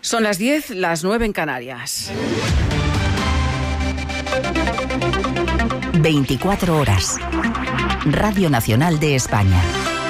Son las 10, las 9 en Canarias. 24 horas. Radio Nacional de España.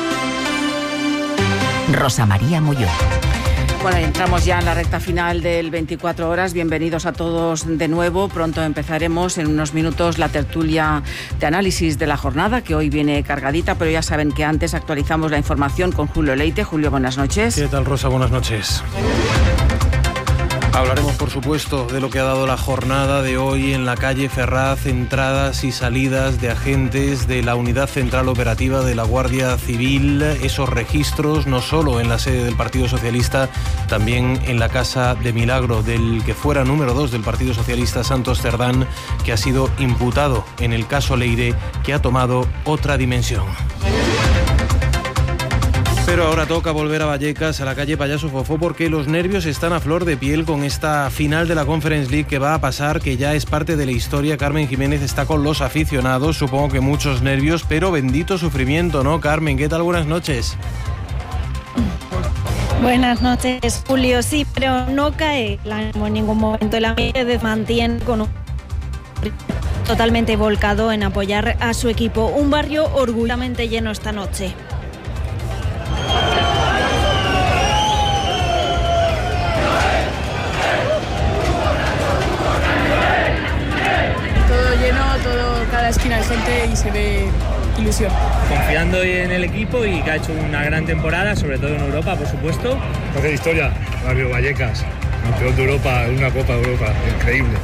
Rosa María Molló. Bueno, entramos ya en la recta final del 24 horas. Bienvenidos a todos de nuevo. Pronto empezaremos en unos minutos la tertulia de análisis de la jornada, que hoy viene cargadita, pero ya saben que antes actualizamos la información con Julio Leite. Julio, buenas noches. ¿Qué tal, Rosa? Buenas noches. Hablaremos, por supuesto, de lo que ha dado la jornada de hoy en la calle Ferraz, entradas y salidas de agentes de la Unidad Central Operativa de la Guardia Civil, esos registros no solo en la sede del Partido Socialista, también en la Casa de Milagro del que fuera número 2 del Partido Socialista, Santos Cerdán, que ha sido imputado en el caso Leire, que ha tomado otra dimensión. Pero ahora toca volver a Vallecas, a la calle Payaso Fofó, porque los nervios están a flor de piel con esta final de la Conference League que va a pasar, que ya es parte de la historia. Carmen Jiménez está con los aficionados, supongo que muchos nervios, pero bendito sufrimiento, ¿no, Carmen? ¿Qué tal? Buenas noches. Buenas noches, Julio. Sí, pero no cae el ánimo en ningún momento. El ambiente se mantiene con un totalmente volcado en apoyar a su equipo. Un barrio orgullosamente lleno esta noche. Cada esquina hay gente y se ve ilusión. Confiando en el equipo y que ha hecho una gran temporada, sobre todo en Europa, por supuesto. Porque historia, Barrio Vallecas, campeón de Europa, una Copa de Europa, increíble.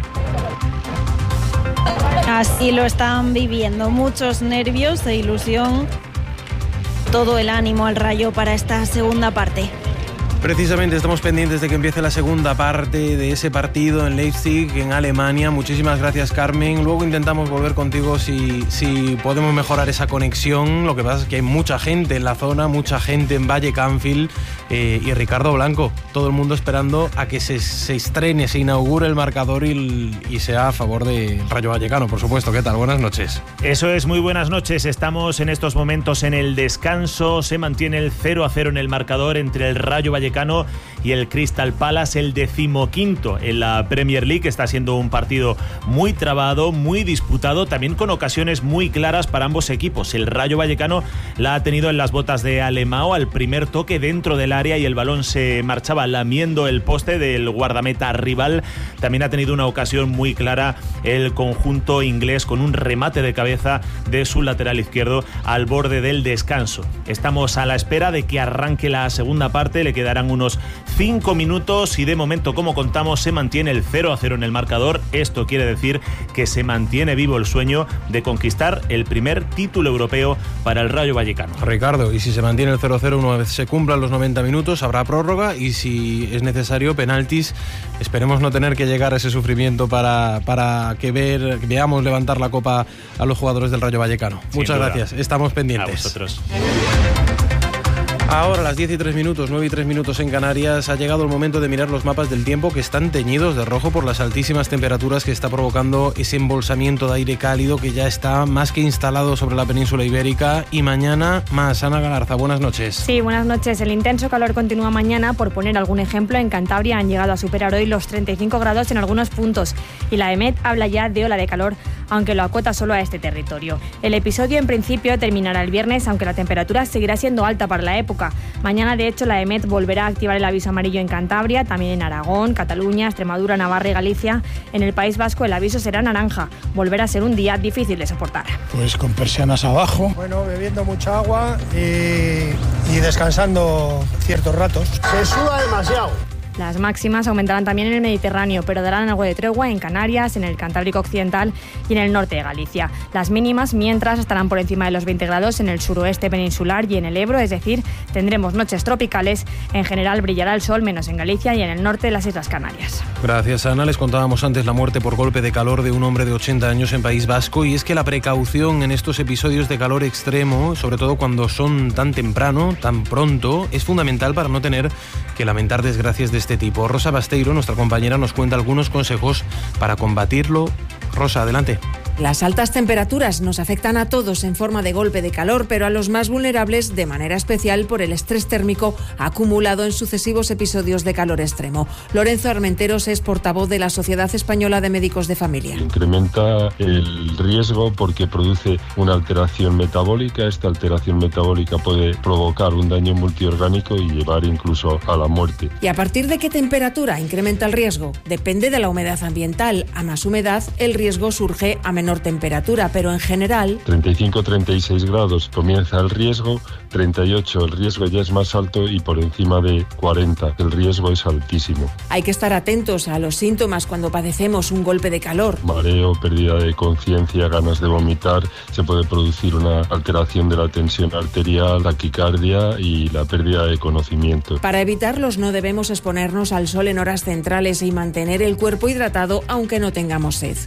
Así lo están viviendo, muchos nervios e ilusión, todo el ánimo al Rayo para esta segunda parte. Precisamente estamos pendientes de que empiece la segunda parte de ese partido en Leipzig, en Alemania. Muchísimas gracias, Carmen. Luego intentamos volver contigo si podemos mejorar esa conexión. Lo que pasa es que hay mucha gente en la zona, mucha gente en Valle Canfield y Ricardo Blanco. Todo el mundo esperando a que se estrene, se inaugure el marcador y sea a favor del Rayo Vallecano, por supuesto. ¿Qué tal? Buenas noches. Eso es, muy buenas noches. Estamos en estos momentos en el descanso. Se mantiene el 0-0 en el marcador entre el Rayo Vallecano y el Crystal Palace, el 15º en la Premier League. Está siendo un partido muy trabado, muy disputado, también con ocasiones muy claras para ambos equipos. El Rayo Vallecano la ha tenido en las botas de Alemão al primer toque dentro del área y el balón se marchaba lamiendo el poste del guardameta rival. También ha tenido una ocasión muy clara el conjunto inglés con un remate de cabeza de su lateral izquierdo al borde del descanso. Estamos a la espera de que arranque la segunda parte. Le quedarán unos 5 minutos y de momento, como contamos, se mantiene el 0-0 en el marcador. Esto quiere decir que se mantiene vivo el sueño de conquistar el primer título europeo para el Rayo Vallecano. Ricardo, y si se mantiene el 0-0 una vez se cumplan los 90 minutos, habrá prórroga y si es necesario penaltis. Esperemos no tener que llegar a ese sufrimiento para que veamos levantar la copa a los jugadores del Rayo Vallecano. Muchas gracias, estamos pendientes. A vosotros. Ahora, a las 10 y 3 minutos, 9 y 3 minutos en Canarias, ha llegado el momento de mirar los mapas del tiempo que están teñidos de rojo por las altísimas temperaturas que está provocando ese embolsamiento de aire cálido que ya está más que instalado sobre la península ibérica. Y mañana más. Ana Galarza, buenas noches. Sí, buenas noches. El intenso calor continúa mañana. Por poner algún ejemplo, en Cantabria han llegado a superar hoy los 35 grados en algunos puntos. Y la EMET habla ya de ola de calor, aunque lo acota solo a este territorio. El episodio en principio terminará el viernes, aunque la temperatura seguirá siendo alta para la época. Mañana, de hecho, la EMET volverá a activar el aviso amarillo en Cantabria, también en Aragón, Cataluña, Extremadura, Navarra y Galicia. En el País Vasco el aviso será naranja. Volverá a ser un día difícil de soportar. Pues con persianas abajo. Bueno, bebiendo mucha agua y descansando ciertos ratos. Se suda demasiado. Las máximas aumentarán también en el Mediterráneo, pero darán algo de tregua en Canarias, en el Cantábrico Occidental y en el norte de Galicia. Las mínimas, mientras, estarán por encima de los 20 grados en el suroeste peninsular y en el Ebro, es decir, tendremos noches tropicales. En general brillará el sol, menos en Galicia y en el norte de las Islas Canarias. Gracias, Ana. Les contábamos antes la muerte por golpe de calor de un hombre de 80 años en País Vasco, y es que la precaución en estos episodios de calor extremo, sobre todo cuando son tan temprano, tan pronto, es fundamental para no tener que lamentar desgracias de este tipo. Rosa Basteiro, nuestra compañera, nos cuenta algunos consejos para combatirlo. Rosa, adelante. Las altas temperaturas nos afectan a todos en forma de golpe de calor, pero a los más vulnerables de manera especial por el estrés térmico acumulado en sucesivos episodios de calor extremo. Lorenzo Armenteros es portavoz de la Sociedad Española de Médicos de Familia. Incrementa el riesgo porque produce una alteración metabólica. Esta alteración metabólica puede provocar un daño multiorgánico y llevar incluso a la muerte. ¿Y a partir de qué temperatura incrementa el riesgo? Depende de la humedad ambiental. A más humedad, el riesgo surge a menor temperatura, pero en general... 35-36 grados comienza el riesgo, 38 el riesgo ya es más alto y por encima de 40 el riesgo es altísimo. Hay que estar atentos a los síntomas cuando padecemos un golpe de calor. Mareo, pérdida de conciencia, ganas de vomitar, se puede producir una alteración de la tensión arterial, taquicardia y la pérdida de conocimiento. Para evitarlos no debemos exponernos al sol en horas centrales y mantener el cuerpo hidratado aunque no tengamos sed.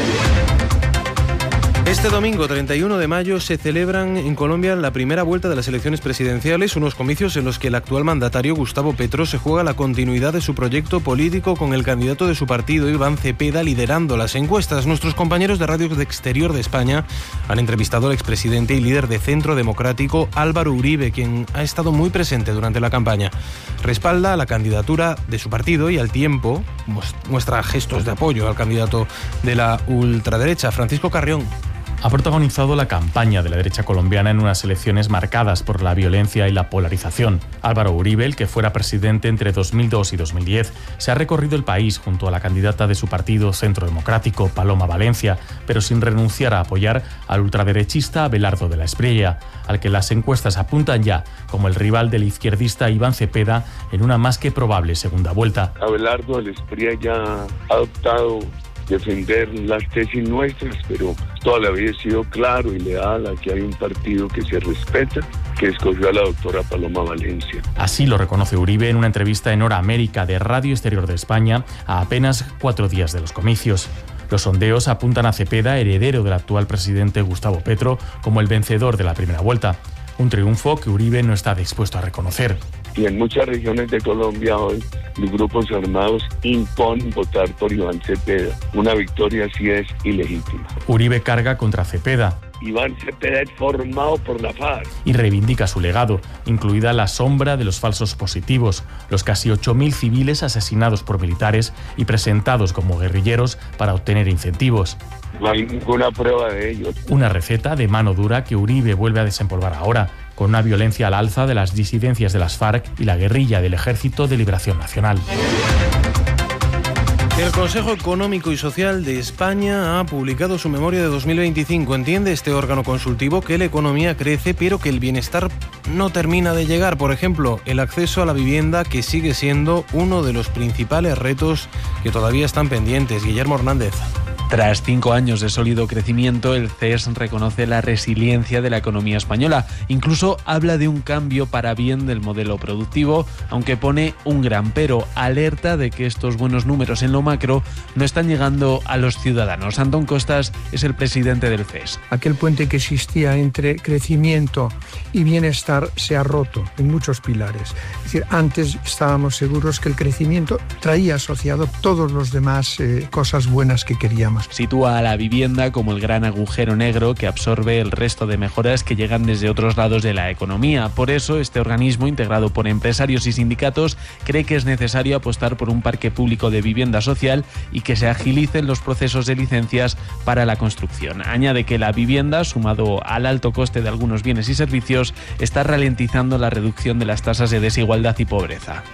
Este domingo 31 de mayo se celebran en Colombia la primera vuelta de las elecciones presidenciales, unos comicios en los que el actual mandatario Gustavo Petro se juega la continuidad de su proyecto político con el candidato de su partido, Iván Cepeda, liderando las encuestas. Nuestros compañeros de Radio Exterior de España han entrevistado al expresidente y líder de Centro Democrático, Álvaro Uribe, quien ha estado muy presente durante la campaña. Respalda la candidatura de su partido y al tiempo muestra gestos de apoyo al candidato de la ultraderecha, Francisco Carrión. Ha protagonizado la campaña de la derecha colombiana en unas elecciones marcadas por la violencia y la polarización. Álvaro Uribe, el que fuera presidente entre 2002 y 2010, se ha recorrido el país junto a la candidata de su partido Centro Democrático, Paloma Valencia, pero sin renunciar a apoyar al ultraderechista Abelardo de la Espriella, al que las encuestas apuntan ya como el rival del izquierdista Iván Cepeda en una más que probable segunda vuelta. Abelardo de la Espriella ha adoptado defender las tesis nuestras, pero toda la vida he sido claro y leal a que hay un partido que se respeta, que escogió a la doctora Paloma Valencia. Así lo reconoce Uribe en una entrevista en Hora América de Radio Exterior de España a apenas 4 días de los comicios. Los sondeos apuntan a Cepeda, heredero del actual presidente Gustavo Petro, como el vencedor de la primera vuelta. Un triunfo que Uribe no está dispuesto a reconocer. Y en muchas regiones de Colombia hoy los grupos armados imponen votar por Iván Cepeda. Una victoria así es ilegítima. Uribe carga contra Cepeda. Iván Cepeda es formado por la FARC. Y reivindica su legado, incluida la sombra de los falsos positivos, los casi 8.000 civiles asesinados por militares y presentados como guerrilleros para obtener incentivos. No hay ninguna prueba de ello. Una receta de mano dura que Uribe vuelve a desempolvar ahora, con una violencia al alza de las disidencias de las FARC y la guerrilla del Ejército de Liberación Nacional. El Consejo Económico y Social de España ha publicado su memoria de 2025. Entiende este órgano consultivo que la economía crece, pero que el bienestar no termina de llegar. Por ejemplo, el acceso a la vivienda, que sigue siendo uno de los principales retos que todavía están pendientes. Guillermo Hernández. Tras 5 años de sólido crecimiento, el CES reconoce la resiliencia de la economía española. Incluso habla de un cambio para bien del modelo productivo, aunque pone un gran pero. Alerta de que estos buenos números en lo macro no están llegando a los ciudadanos. Antón Costas es el presidente del CES. Aquel puente que existía entre crecimiento y bienestar se ha roto en muchos pilares. Es decir, antes estábamos seguros que el crecimiento traía asociado todos los demás cosas buenas que queríamos. Sitúa a la vivienda como el gran agujero negro que absorbe el resto de mejoras que llegan desde otros lados de la economía. Por eso, este organismo, integrado por empresarios y sindicatos, cree que es necesario apostar por un parque público de vivienda social y que se agilicen los procesos de licencias para la construcción. Añade que la vivienda, sumado al alto coste de algunos bienes y servicios, está ralentizando la reducción de las tasas de desigualdad y pobreza.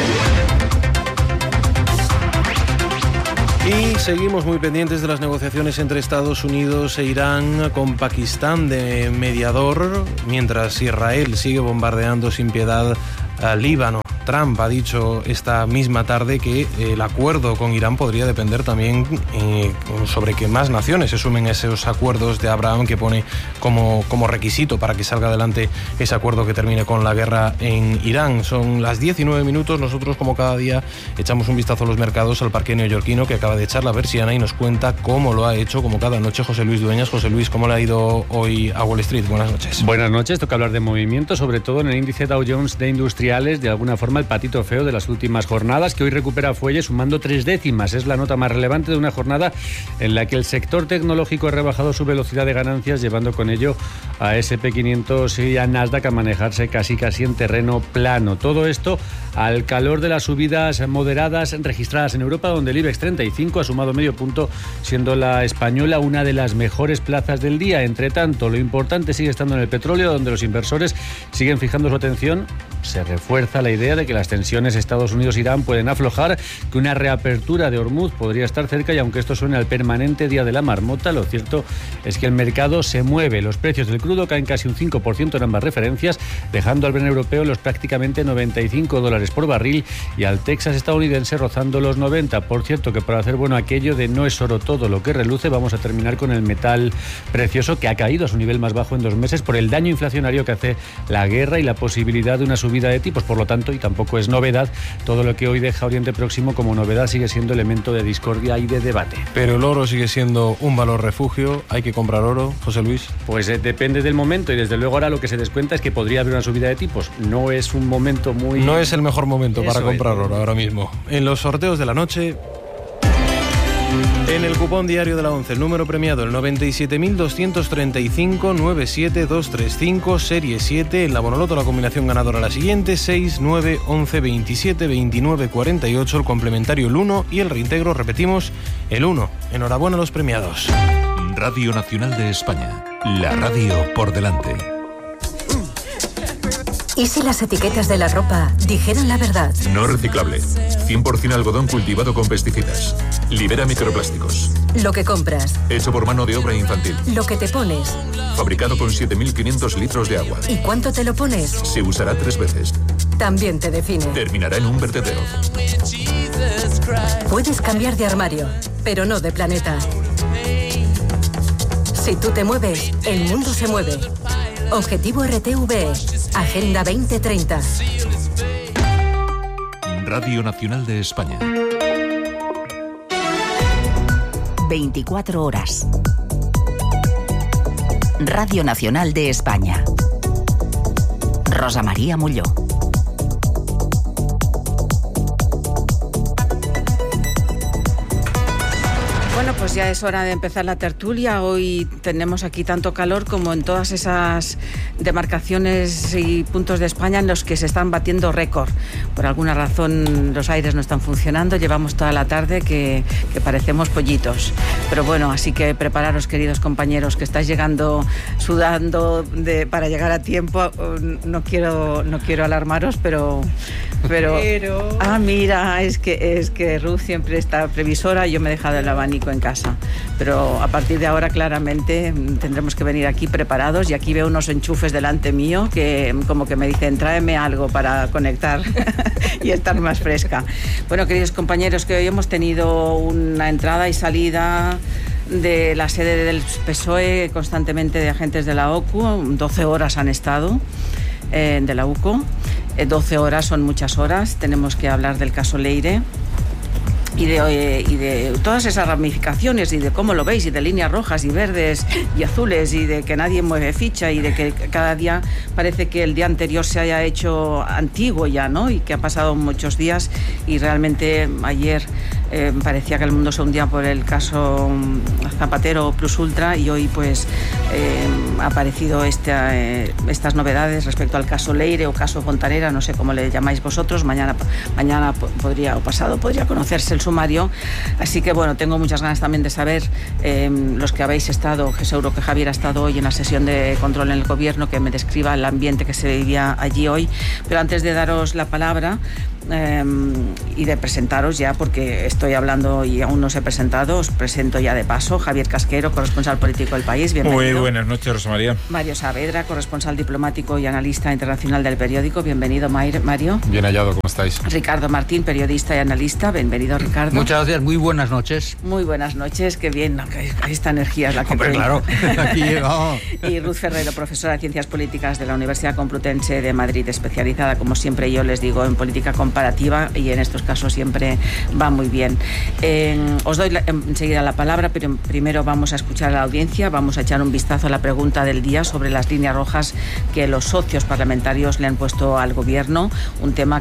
Y seguimos muy pendientes de las negociaciones entre Estados Unidos e Irán, con Pakistán de mediador, mientras Israel sigue bombardeando sin piedad al Líbano. Trump ha dicho esta misma tarde que el acuerdo con Irán podría depender también sobre que más naciones se sumen a esos acuerdos de Abraham que pone como requisito para que salga adelante ese acuerdo que termine con la guerra en Irán. Son las 19 minutos. Nosotros, como cada día, echamos un vistazo a los mercados, al parque neoyorquino, que acaba de echar la persiana y nos cuenta cómo lo ha hecho, como cada noche, José Luis Dueñas. José Luis, ¿cómo le ha ido hoy a Wall Street? Buenas noches. Buenas noches. Toca hablar de movimiento, sobre todo en el índice Dow Jones de industriales. De alguna forma llama el patito feo de las últimas jornadas, que hoy recupera fuelle sumando 3 décimas. Es la nota más relevante de una jornada en la que el sector tecnológico ha rebajado su velocidad de ganancias, llevando con ello a S&P 500 y a Nasdaq a manejarse casi en terreno plano. Todo esto al calor de las subidas moderadas registradas en Europa, donde el IBEX 35 ha sumado medio punto, siendo la española una de las mejores plazas del día. Entre tanto, lo importante sigue estando en el petróleo, donde los inversores siguen fijando su atención. Se refuerza la idea de que las tensiones Estados Unidos-Irán pueden aflojar, que una reapertura de Hormuz podría estar cerca, y aunque esto suene al permanente día de la marmota, lo cierto es que el mercado se mueve. Los precios del crudo caen casi un 5% en ambas referencias, dejando al Brent europeo los prácticamente $95 por barril y al Texas estadounidense rozando los 90. Por cierto, que para hacer bueno aquello de no es oro todo lo que reluce, vamos a terminar con el metal precioso, que ha caído a su nivel más bajo en 2 meses por el daño inflacionario que hace la guerra y la posibilidad de una subida de tipos. Por lo tanto, y tampoco es novedad, todo lo que hoy deja Oriente Próximo como novedad sigue siendo elemento de discordia y de debate. Pero el oro sigue siendo un valor refugio. ¿Hay que comprar oro, José Luis? Pues depende del momento, y desde luego ahora lo que se descuenta es que podría haber una subida de tipos. No es un momento muy... No es el mejor momento para comprar oro ahora mismo. En los sorteos de la noche, en el cupón diario de la 11, el número premiado el 97.235-97235, serie 7. En la Bonoloto la combinación ganadora la siguiente: 6, 9, 11, 27, 29, 48. El complementario el 1 y el reintegro, repetimos, el 1. Enhorabuena a los premiados. Radio Nacional de España, la radio por delante. ¿Y si las etiquetas de la ropa dijeran la verdad? No reciclable. 100% algodón cultivado con pesticidas. Libera microplásticos. Lo que compras. Hecho por mano de obra infantil. Lo que te pones. Fabricado con 7.500 litros de agua. ¿Y cuánto te lo pones? Se usará 3 veces. También te define. Terminará en un vertedero. Puedes cambiar de armario, pero no de planeta. Si tú te mueves, el mundo se mueve. Objetivo RTV, Agenda 2030. Radio Nacional de España. 24 horas. Radio Nacional de España. Rosa María Molló. Bueno, pues ya es hora de empezar la tertulia. Hoy tenemos aquí tanto calor como en todas esas demarcaciones y puntos de España en los que se están batiendo récord. Por alguna razón los aires no están funcionando. Llevamos toda la tarde que parecemos pollitos. Pero bueno, así que prepararos, queridos compañeros, que estáis llegando sudando para llegar a tiempo. No quiero alarmaros, pero... Ah, mira, es que Ruth siempre está previsora y yo me he dejado el abanico en casa. Pero a partir de ahora claramente tendremos que venir aquí preparados, y aquí veo unos enchufes delante mío que como que me dicen tráeme algo para conectar y estar más fresca. Bueno, queridos compañeros, que hoy hemos tenido una entrada y salida de la sede del PSOE constantemente de agentes de la OCU. 12 horas han estado de la UCO. 12 horas son muchas horas. Tenemos que hablar del caso Leire y de todas esas ramificaciones, y de cómo lo veis, y de líneas rojas y verdes y azules, y de que nadie mueve ficha, y de que cada día parece que el día anterior se haya hecho antiguo ya, ¿no? Y que han pasado muchos días, y realmente ayer parecía que el mundo se hundía por el caso Zapatero Plus Ultra, y hoy pues ha aparecido estas novedades respecto al caso Leire o caso Fontanera, no sé cómo le llamáis vosotros. Mañana podría, o pasado podría conocerse el sumario. Así que bueno, tengo muchas ganas también de saber, los que habéis estado, que seguro que Javier ha estado hoy en la sesión de control en el gobierno, que me describa el ambiente que se vivía allí hoy. Pero antes de daros la palabra y de presentaros ya, porque estoy hablando y aún no os he presentado, os presento ya de paso. Javier Casquero, corresponsal político del País, bienvenido. Muy buenas noches, Rosa María. Mario Saavedra, corresponsal diplomático y analista internacional del periódico, bienvenido, Mario. Bien hallado, ¿cómo estáis? Ricardo Martín, periodista y analista, bienvenido, Ricardo. Muchas gracias, muy buenas noches. Muy buenas noches, qué bien, esta energía es la que... Hombre, claro, aquí llegamos. Y Ruth Ferrero, profesora de Ciencias Políticas de la Universidad Complutense de Madrid, especializada, como siempre yo les digo, en política comparativa, y en estos casos siempre va muy bien. Os doy enseguida la palabra, pero primero vamos a escuchar a la audiencia, vamos a echar un vistazo a la pregunta del día sobre las líneas rojas que los socios parlamentarios le han puesto al gobierno, un tema que desarrollamos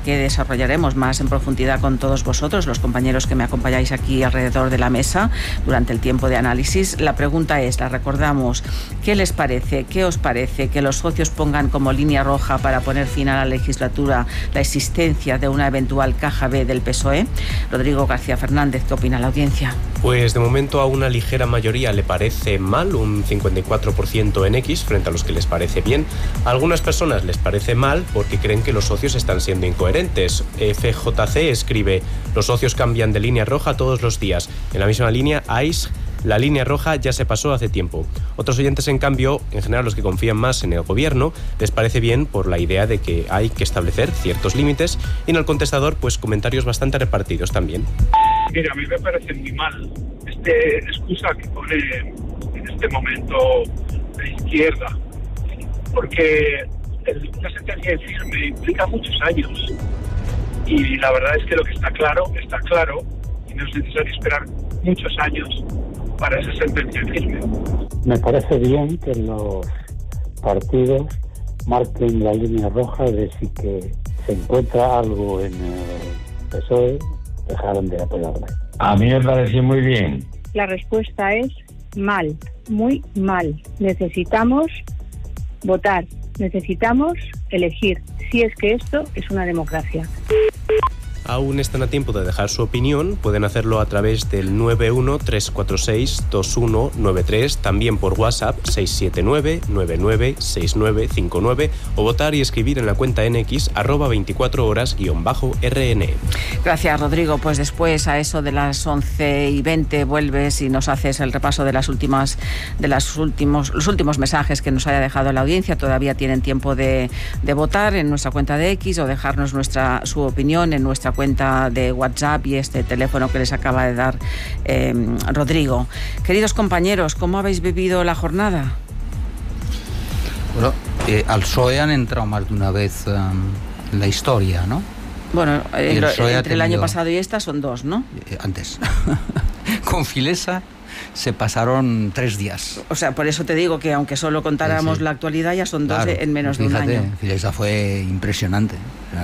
desarrollaremos más en profundidad con todos vosotros, los compañeros que me acompañáis aquí alrededor de la mesa durante el tiempo de análisis. La pregunta es, la recordamos, ¿qué les parece, qué os parece que los socios pongan como línea roja para poner fin a la legislatura la existencia de una eventual caja B del PSOE? Rodrigo García Fernández, ¿qué opina la audiencia? Pues de momento a una ligera mayoría le parece mal, un 54% en X frente a los que les parece bien. A algunas personas les parece mal porque creen que los socios están siendo incoherentes. FJC escribe: los socios cambian de línea roja todos los días. En la misma línea, AIS: la línea roja ya se pasó hace tiempo. Otros oyentes, en cambio, en general los que confían más en el gobierno, les parece bien por la idea de que hay que establecer ciertos límites. Y en el contestador, pues comentarios bastante repartidos también. Mira, a mí me parece muy mal esta excusa que pone en este momento la izquierda, porque una sentencia en firme implica muchos años, y la verdad es que lo que está claro, y no es necesario esperar muchos años para esa sentencia en firme. Me parece bien que los partidos marquen la línea roja de si que se encuentra algo en el PSOE, dejaron de apoyarle. A mí me pareció muy bien. La respuesta es mal, muy mal. Necesitamos votar, necesitamos elegir, si es que esto es una democracia. Aún están a tiempo de dejar su opinión, pueden hacerlo a través del 913462193, también por WhatsApp 679996959, o votar y escribir en la cuenta NX @24horas_RN. Gracias, Rodrigo. Pues después, a eso de las 11:20, vuelves y nos haces el repaso de los últimos mensajes que nos haya dejado la audiencia. Todavía tienen tiempo de votar en nuestra cuenta de X o dejarnos su opinión en nuestra cuenta de WhatsApp y este teléfono que les acaba de dar Rodrigo. Queridos compañeros, ¿cómo habéis vivido la jornada? Bueno, al PSOE han entrado más de una vez en la historia, ¿no? Bueno, entre el año pasado y esta son 2, ¿no? Antes. Con Filesa se pasaron 3 días. O sea, por eso te digo que aunque solo contáramos la actualidad, ya son 2 en menos de un año. Filesa fue impresionante.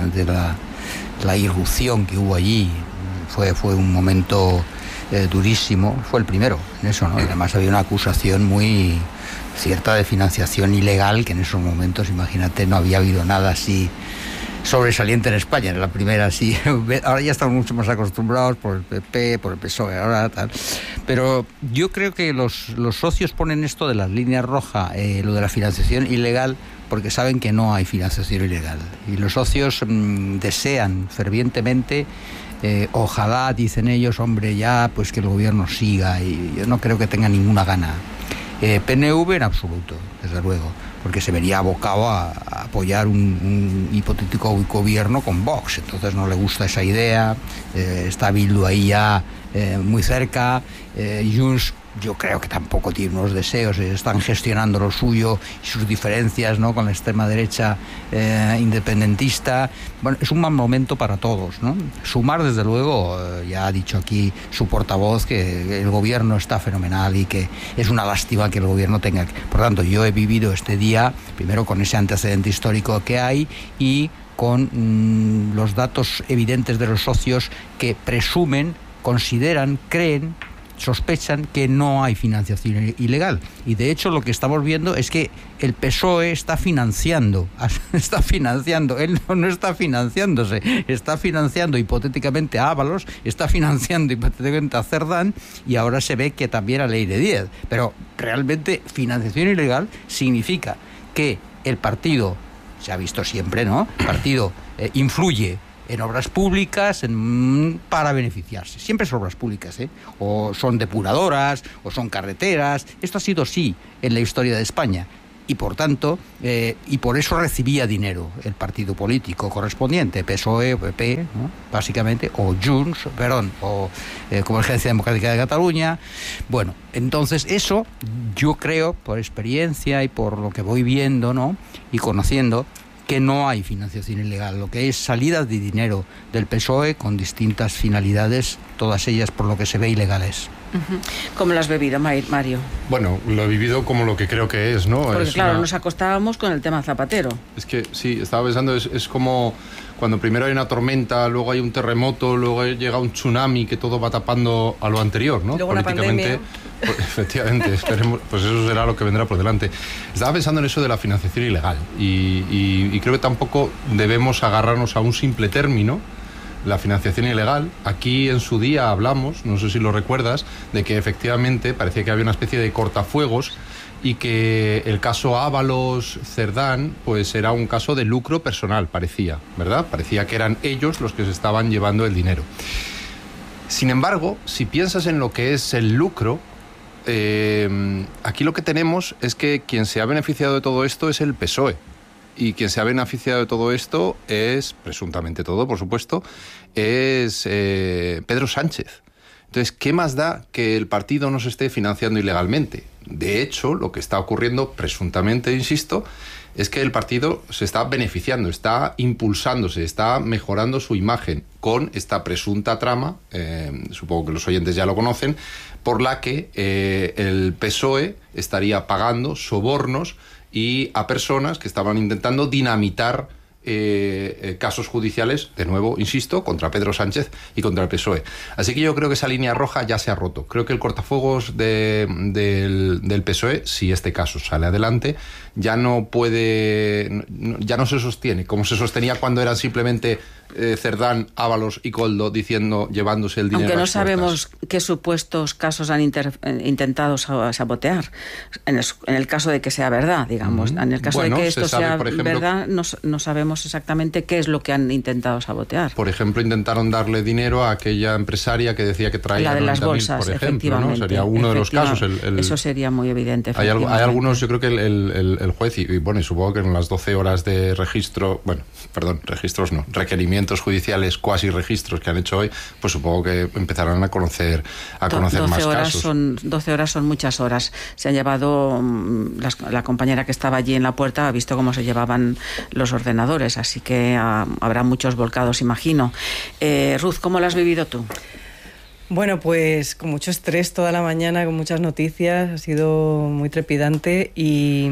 La irrupción que hubo allí fue un momento durísimo. Fue el primero en eso, ¿no? Además había una acusación muy cierta de financiación ilegal, que en esos momentos, imagínate, no había habido nada así sobresaliente en España. Era la primera así. Ahora ya estamos mucho más acostumbrados por el PP, por el PSOE, ahora tal. Pero yo creo que los socios ponen esto de las líneas rojas, lo de la financiación ilegal, porque saben que no hay financiación ilegal. Y los socios desean fervientemente, ojalá, dicen ellos, hombre, ya pues que el gobierno siga, y yo no creo que tenga ninguna gana. PNV en absoluto, desde luego, porque se vería abocado a apoyar un hipotético gobierno con Vox. Entonces no le gusta esa idea. Está Bildu ahí ya muy cerca. Junts, yo creo que tampoco tiene unos deseos, están gestionando lo suyo y sus diferencias, ¿no?, con la extrema derecha independentista. Bueno, es un mal momento para todos, ¿no? Sumar, desde luego, ya ha dicho aquí su portavoz que el gobierno está fenomenal y que es una lástima que el gobierno tenga. Por tanto, yo he vivido este día, primero con ese antecedente histórico que hay y con los datos evidentes de los socios que presumen, consideran, creen, sospechan que no hay financiación ilegal. Y de hecho lo que estamos viendo es que el PSOE está financiando, él no está financiándose, está financiando hipotéticamente a Ábalos, está financiando hipotéticamente a Cerdán, y ahora se ve que también a Leire Díez. Pero realmente financiación ilegal significa que el partido, se ha visto siempre, ¿no?, el partido influye en obras públicas para beneficiarse. Siempre son obras públicas, o son depuradoras, o son carreteras. Esto ha sido así en la historia de España. Y por tanto, y por eso recibía dinero el partido político correspondiente, PSOE, PP, ¿no?, básicamente, o Junts, o Convergencia Democrática de Cataluña. Bueno, entonces eso, yo creo, por experiencia y por lo que voy viendo, ¿no?, y conociendo, que no hay financiación ilegal, lo que es salida de dinero del PSOE con distintas finalidades, todas ellas, por lo que se ve, ilegales. ¿Cómo lo has bebido, Mario? Bueno, lo he vivido como lo que creo que es, ¿no? Porque claro, nos acostábamos con el tema Zapatero. Es que sí, estaba pensando, es como cuando primero hay una tormenta, luego hay un terremoto, luego llega un tsunami, que todo va tapando a lo anterior, ¿no? Luego políticamente, pues, efectivamente, esperemos, pues eso será lo que vendrá por delante. Estaba pensando en eso de la financiación ilegal y creo que tampoco debemos agarrarnos a un simple término, la financiación ilegal. Aquí en su día hablamos, no sé si lo recuerdas, de que efectivamente parecía que había una especie de cortafuegos y que el caso Ábalos-Cerdán pues era un caso de lucro personal, parecía, ¿verdad? Parecía que eran ellos los que se estaban llevando el dinero. Sin embargo, si piensas en lo que es el lucro, aquí lo que tenemos es que quien se ha beneficiado de todo esto es el PSOE. Y quien se ha beneficiado de todo esto es, presuntamente todo, por supuesto, es Pedro Sánchez. Entonces, ¿qué más da que el partido no se esté financiando ilegalmente? De hecho, lo que está ocurriendo, presuntamente, insisto, es que el partido se está beneficiando, está impulsándose, está mejorando su imagen con esta presunta trama, supongo que los oyentes ya lo conocen, por la que el PSOE estaría pagando sobornos y a personas que estaban intentando dinamitar casos judiciales, de nuevo, insisto, contra Pedro Sánchez y contra el PSOE. Así que yo creo que esa línea roja ya se ha roto. Creo que el cortafuegos del PSOE, si este caso sale adelante, ya no se sostiene, como se sostenía cuando eran simplemente Cerdán, Ábalos y Koldo llevándose el dinero. Aunque no sabemos qué supuestos casos han intentado sabotear, en el caso de que sea verdad, digamos. En el caso de que esto sea verdad, no sabemos exactamente qué es lo que han intentado sabotear. Por ejemplo, intentaron darle dinero a aquella empresaria que decía que traía la de las bolsas, por ejemplo, ¿no? Sería uno de los casos. Eso sería muy evidente. Hay algunos, yo creo que el juez, y bueno, y supongo que en las 12 horas de requerimientos judiciales, cuasi registros que han hecho hoy, pues supongo que empezarán a conocer más casos. 12 horas son muchas horas. Se han llevado, la compañera que estaba allí en la puerta ha visto cómo se llevaban los ordenadores, así que habrá muchos volcados, imagino. Ruth, ¿cómo lo has vivido tú? Bueno, pues con mucho estrés toda la mañana, con muchas noticias, ha sido muy trepidante y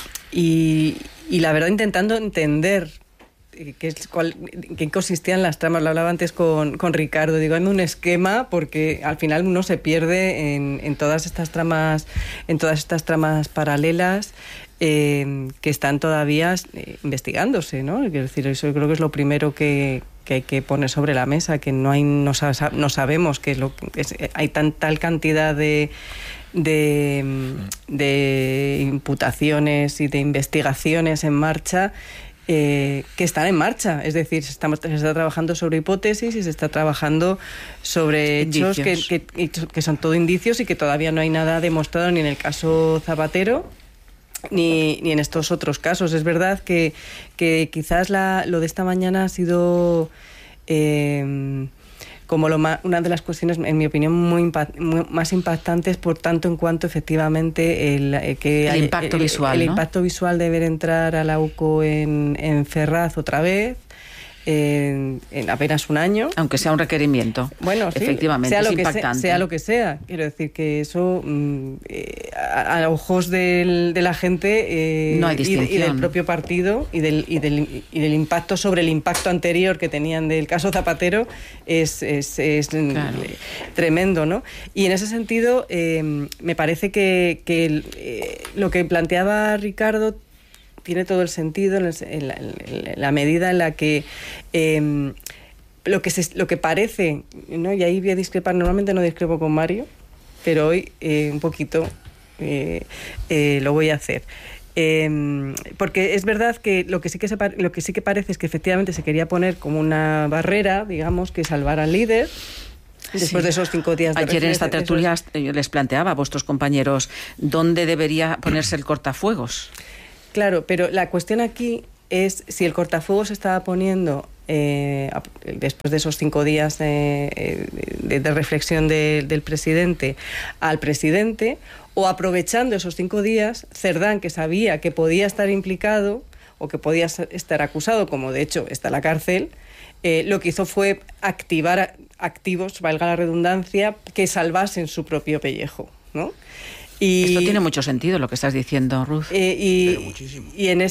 la verdad intentando entender qué consistían las tramas. Lo hablaba antes con Ricardo, digo, en un esquema, porque al final uno se pierde en todas estas tramas paralelas que están todavía investigándose, ¿no? Quiero decir, eso creo que es lo primero que hay que poner sobre la mesa, que no sabemos qué es lo que es. Hay tal cantidad de imputaciones y de investigaciones en marcha que están en marcha. Es decir, se está trabajando sobre hipótesis y se está trabajando sobre hechos que son todo indicios y que todavía no hay nada demostrado ni en el caso Zapatero ni en estos otros casos. Es verdad que quizás lo de esta mañana ha sido como una de las cuestiones, en mi opinión, más impactantes, por tanto en cuanto efectivamente el impacto visual, ¿no? El impacto visual de ver entrar a la UCO en Ferraz otra vez, en apenas un año. Aunque sea un requerimiento. Bueno, sí, efectivamente, es impactante. Sea lo que sea. Quiero decir que eso, a ojos de la gente no hay distinción. Y del propio partido y del impacto sobre el impacto anterior que tenían del caso Zapatero, es claro, tremendo, ¿no? Y en ese sentido, me parece que lo que planteaba Ricardo tiene todo el sentido en la medida en la que lo que parece, ¿no? Y ahí voy a discrepar, normalmente no discrepo con Mario, pero hoy un poquito lo voy a hacer. Porque es verdad que lo que sí que parece es que efectivamente se quería poner como una barrera, digamos, que salvara al líder. Después de esos 5 días de ayer en esta tertulia yo les planteaba a vuestros compañeros dónde debería ponerse el cortafuegos. Claro, pero la cuestión aquí es si el cortafuegos se estaba poniendo después de esos 5 días de reflexión del presidente al presidente, o aprovechando esos 5 días, Cerdán, que sabía que podía estar implicado o que podía estar acusado, como de hecho está en la cárcel, lo que hizo fue activar activos, valga la redundancia, que salvasen su propio pellejo, ¿no? Esto tiene mucho sentido lo que estás diciendo, Ruth. Y en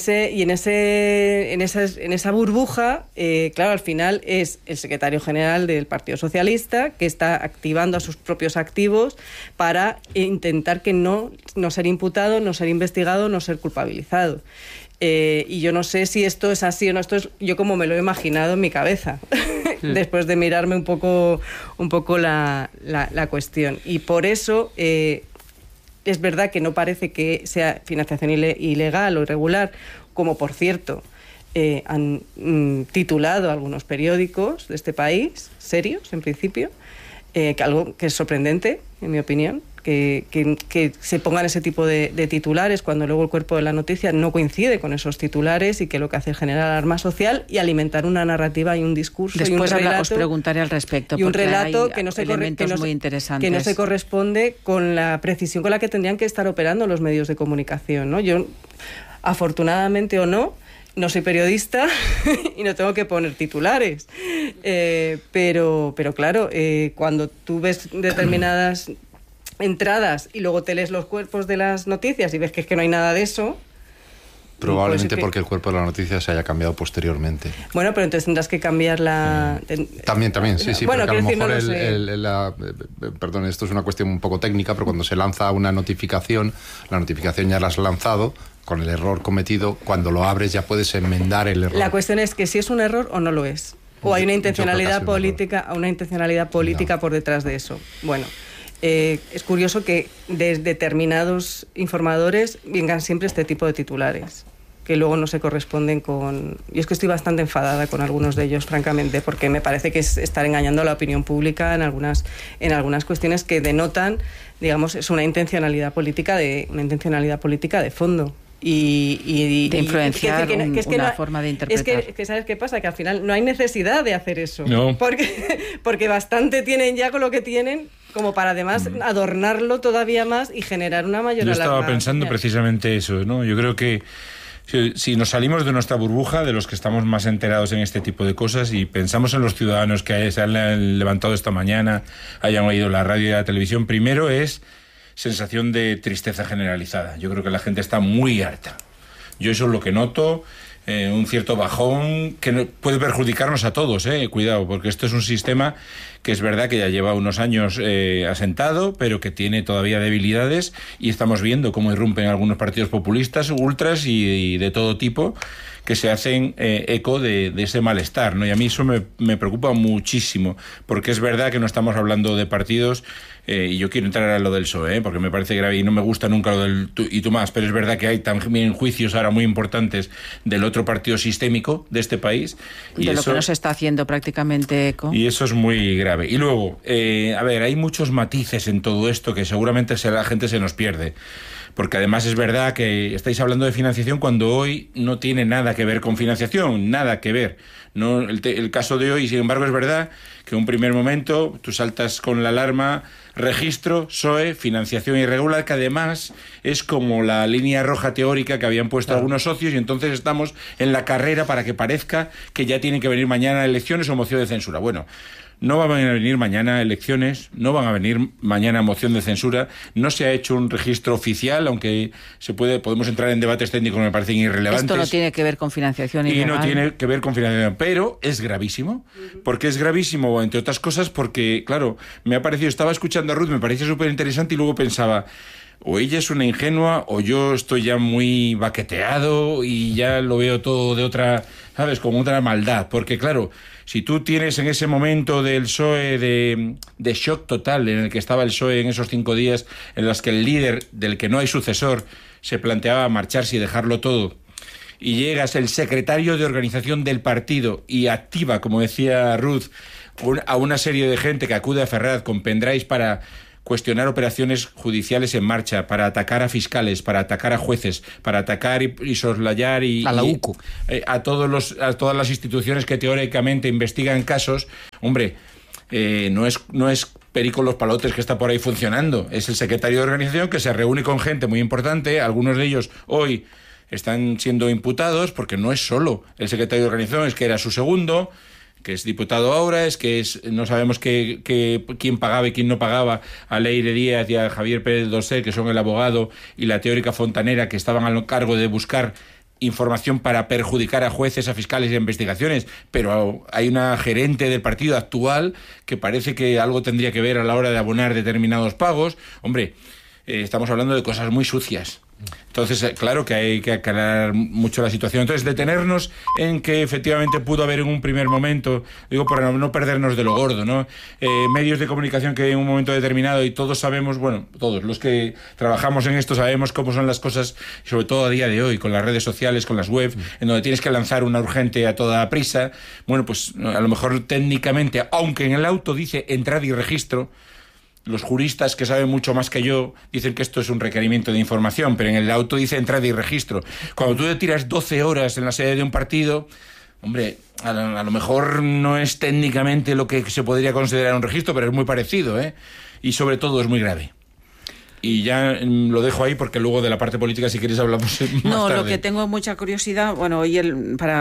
esa burbuja, claro, al final es el secretario general del Partido Socialista que está activando a sus propios activos para intentar que no ser imputado, no ser investigado, no ser culpabilizado. Y yo no sé si esto es así o no, esto es yo como me lo he imaginado en mi cabeza, después de mirarme un poco la cuestión. Y por eso es verdad que no parece que sea financiación ilegal o irregular, como por cierto han titulado algunos periódicos de este país, serios en principio, algo que es sorprendente, en mi opinión. Que se pongan ese tipo de titulares cuando luego el cuerpo de la noticia no coincide con esos titulares y que lo que hace es generar alarma social y alimentar una narrativa y un discurso. Después y un relato, os preguntaré al respecto. Y un relato hay que no se muy interesantes. Que no se corresponde con la precisión con la que tendrían que estar operando los medios de comunicación, ¿no? Yo, afortunadamente o no soy periodista y no tengo que poner titulares. Pero claro, cuando tú ves determinadas entradas y luego te lees los cuerpos de las noticias y ves que es que no hay nada de eso. Probablemente porque el cuerpo de la noticia se haya cambiado posteriormente. Bueno, pero entonces tendrás que cambiar la... También, sí, bueno, porque a lo mejor perdón, esto es una cuestión un poco técnica, pero cuando se lanza una notificación, la notificación ya la has lanzado con el error cometido, cuando lo abres ya puedes enmendar el error. La cuestión es que si es un error o no lo es. O hay una intencionalidad política por detrás de eso. Bueno... es curioso que de determinados informadores vengan siempre este tipo de titulares que luego no se corresponden con... Y es que estoy bastante enfadada con algunos de ellos, francamente, porque me parece que es estar engañando a la opinión pública en algunas cuestiones que denotan, digamos, es una intencionalidad política de fondo. De influenciar una forma de interpretar. Es que ¿sabes qué pasa? Que al final no hay necesidad de hacer eso. No. Porque bastante tienen ya con lo que tienen como para además adornarlo todavía más y generar una mayor alarma. Yo estaba pensando precisamente eso, ¿no? Yo creo que si nos salimos de nuestra burbuja, de los que estamos más enterados en este tipo de cosas, y pensamos en los ciudadanos que se han levantado esta mañana, hayan oído la radio y la televisión, primero es sensación de tristeza generalizada. Yo creo que la gente está muy harta. Yo eso es lo que noto, un cierto bajón que puede perjudicarnos a todos, cuidado, porque esto es un sistema que es verdad que ya lleva unos años asentado, pero que tiene todavía debilidades, y estamos viendo cómo irrumpen algunos partidos populistas, ultras y de todo tipo, que se hacen eco de ese malestar, ¿no? Y a mí eso me preocupa muchísimo, porque es verdad que no estamos hablando de partidos, y yo quiero entrar a lo del PSOE, porque me parece grave y no me gusta nunca lo del y tú más, pero es verdad que hay también juicios ahora muy importantes del otro partido sistémico de este país. Y de lo que no se está haciendo prácticamente eco. Y eso es muy grave. Y luego, hay muchos matices en todo esto que seguramente la gente se nos pierde. Porque además es verdad que estáis hablando de financiación cuando hoy no tiene nada que ver con financiación, nada que ver. No, el caso de hoy, sin embargo, es verdad que en un primer momento tú saltas con la alarma, registro, PSOE, financiación irregular, que además es como la línea roja teórica que habían puesto algunos socios, y entonces estamos en la carrera para que parezca que ya tienen que venir mañana elecciones o moción de censura. Bueno, no van a venir mañana elecciones, no van a venir mañana moción de censura, no se ha hecho un registro oficial, aunque podemos entrar en debates técnicos que me parecen irrelevantes. Esto no tiene que ver con financiación ilegal. Y no tiene que ver con financiación, pero es gravísimo. ¿Por qué es gravísimo? Entre otras cosas porque, claro, estaba escuchando a Ruth, me parecía súper interesante, y luego pensaba, o ella es una ingenua, o yo estoy ya muy baqueteado y ya lo veo todo de otra, ¿sabes?, como otra maldad. Porque, claro, si tú tienes en ese momento del PSOE de shock total en el que estaba el PSOE en esos 5 días, en los que el líder, del que no hay sucesor, se planteaba marcharse y dejarlo todo, y llegas el secretario de organización del partido y activa, como decía Ruth, a una serie de gente que acude a Ferraz con pendrives para cuestionar operaciones judiciales en marcha, para atacar a fiscales, para atacar a jueces, para atacar y soslayar a la UCO, a todas las instituciones que teóricamente investigan casos. Hombre, no es Perico los Palotes que está por ahí funcionando, es el secretario de organización que se reúne con gente muy importante, algunos de ellos hoy están siendo imputados, porque no es solo el secretario de organización, es que era su segundo, que es diputado ahora, no sabemos quién pagaba y quién no pagaba a Leire Díaz y a Javier Pérez Dossel, que son el abogado, y la teórica Fontanera, que estaban al cargo de buscar información para perjudicar a jueces, a fiscales y a investigaciones, pero hay una gerente del partido actual que parece que algo tendría que ver a la hora de abonar determinados pagos. Hombre, estamos hablando de cosas muy sucias. Entonces, claro que hay que aclarar mucho la situación. Entonces, detenernos en que efectivamente pudo haber en un primer momento, digo, para no perdernos de lo gordo, ¿no? Medios de comunicación que en un momento determinado, y todos sabemos, bueno, todos los que trabajamos en esto sabemos cómo son las cosas, sobre todo a día de hoy, con las redes sociales, con las webs, en donde tienes que lanzar una urgente a toda prisa. Bueno, pues a lo mejor técnicamente, aunque en el auto dice entrada y registro, los juristas que saben mucho más que yo dicen que esto es un requerimiento de información, pero en el auto dice entrada y registro. Cuando tú te tiras 12 horas en la sede de un partido, hombre, a lo mejor no es técnicamente lo que se podría considerar un registro, pero es muy parecido, ¿eh? Y sobre todo es muy grave. Y ya lo dejo ahí porque luego de la parte política, si quieres, hablamos más tarde. Lo que tengo mucha curiosidad, bueno, hoy para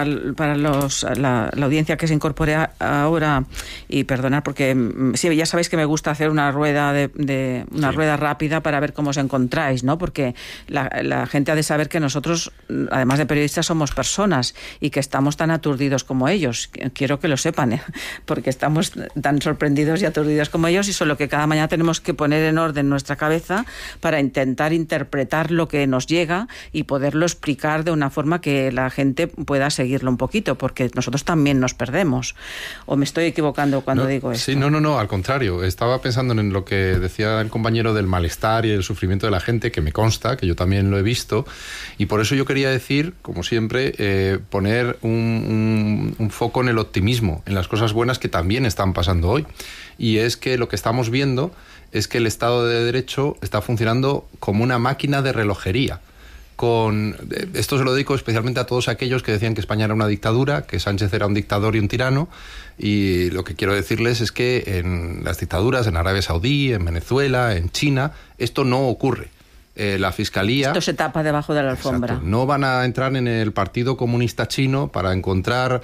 la audiencia que se incorpore ahora, y perdonar porque sí, ya sabéis que me gusta hacer una rueda rueda rápida para ver cómo os encontráis, ¿no? Porque la gente ha de saber que nosotros, además de periodistas, somos personas y que estamos tan aturdidos como ellos. Quiero que lo sepan, ¿eh? Porque estamos tan sorprendidos y aturdidos como ellos, y solo que cada mañana tenemos que poner en orden nuestra cabeza para intentar interpretar lo que nos llega y poderlo explicar de una forma que la gente pueda seguirlo un poquito, porque nosotros también nos perdemos. ¿O me estoy equivocando cuando digo esto? Sí, no, al contrario. Estaba pensando en lo que decía el compañero del malestar y el sufrimiento de la gente, que me consta, que yo también lo he visto, y por eso yo quería decir, como siempre, poner un foco en el optimismo, en las cosas buenas que también están pasando hoy. Y es que lo que estamos viendo es que el Estado de Derecho está funcionando como una máquina de relojería. Esto se lo dedico especialmente a todos aquellos que decían que España era una dictadura, que Sánchez era un dictador y un tirano, y lo que quiero decirles es que en las dictaduras, en Arabia Saudí, en Venezuela, en China, esto no ocurre. La Fiscalía... Esto se tapa debajo de la alfombra. Exacto. No van a entrar en el Partido Comunista Chino para encontrar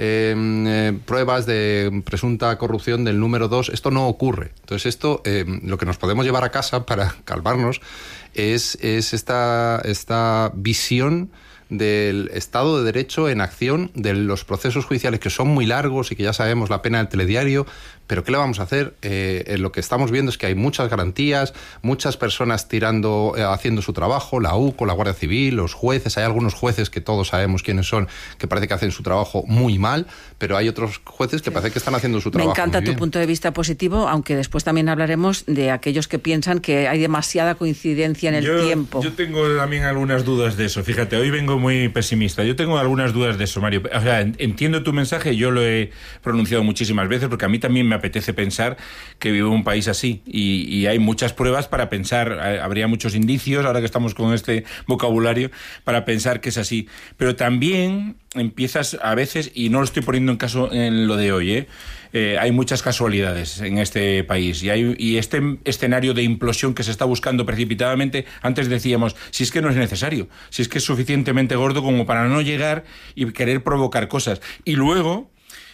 pruebas de presunta corrupción del número 2. Esto no ocurre. Entonces esto, lo que nos podemos llevar a casa para calmarnos es esta visión del Estado de Derecho en acción, de los procesos judiciales que son muy largos y que ya sabemos la pena del telediario, pero ¿qué le vamos a hacer? Lo que estamos viendo es que hay muchas garantías, muchas personas haciendo su trabajo, la UCO, la Guardia Civil, los jueces. Hay algunos jueces que todos sabemos quiénes son, que parece que hacen su trabajo muy mal, pero hay otros jueces que parece que están haciendo su trabajo muy bien. Me encanta tu punto de vista positivo, aunque después también hablaremos de aquellos que piensan que hay demasiada coincidencia en el tiempo. Yo tengo también algunas dudas de eso. Fíjate, hoy vengo muy pesimista. Yo tengo algunas dudas de eso, Mario. O sea, entiendo tu mensaje, yo lo he pronunciado muchísimas veces, porque a mí también me apetece pensar que vivo en un país así, y hay muchas pruebas para pensar, habría muchos indicios, ahora que estamos con este vocabulario, para pensar que es así. Pero también empiezas a veces, y no lo estoy poniendo en caso en lo de hoy, hay muchas casualidades en este país, y este escenario de implosión que se está buscando precipitadamente, antes decíamos, si es que no es necesario, si es que es suficientemente gordo como para no llegar y querer provocar cosas. Y luego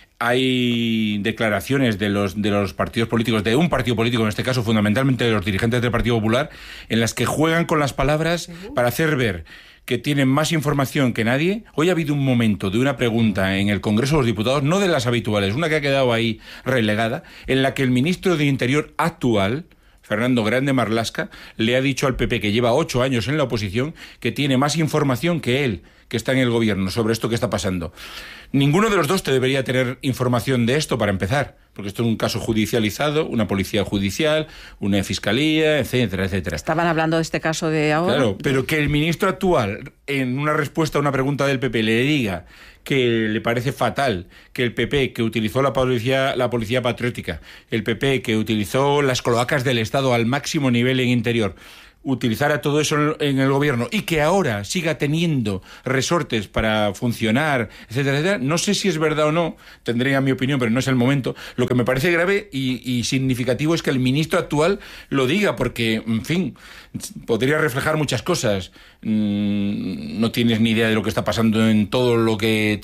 hay declaraciones de los partidos políticos, de un partido político, en este caso fundamentalmente de los dirigentes del Partido Popular, en las que juegan con las palabras para hacer ver que tienen más información que nadie. Hoy ha habido un momento de una pregunta en el Congreso de los Diputados, no de las habituales, una que ha quedado ahí relegada, en la que el ministro de Interior actual, Fernando Grande Marlaska, le ha dicho al PP, que lleva 8 años en la oposición, que tiene más información que él, que está en el gobierno, sobre esto que está pasando. Ninguno de los dos te debería tener información de esto, para empezar, porque esto es un caso judicializado, una policía judicial, una fiscalía, etcétera, etcétera. Estaban hablando de este caso de ahora. Claro, pero que el ministro actual, en una respuesta a una pregunta del PP, le diga que le parece fatal que el PP, que utilizó la policía patriótica, el PP, que utilizó las cloacas del Estado al máximo nivel en Interior, utilizara todo eso en el gobierno, y que ahora siga teniendo resortes para funcionar, etcétera, etcétera. No sé si es verdad o no, tendría mi opinión, pero no es el momento. Lo que me parece grave y significativo es que el ministro actual lo diga, porque, en fin, podría reflejar muchas cosas. No tienes ni idea de lo que está pasando en todo lo que te